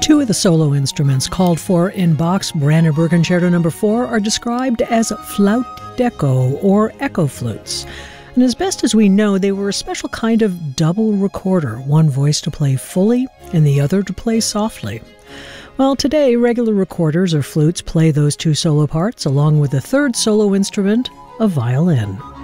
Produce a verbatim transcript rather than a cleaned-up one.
Two of the solo instruments called for in Bach's Brandenburg Concerto number four are described as flaut d'echo or echo flutes. And as best as we know, they were a special kind of double recorder, one voice to play fully and the other to play softly. Well, today, regular recorders or flutes play those two solo parts along with the third solo instrument, a violin.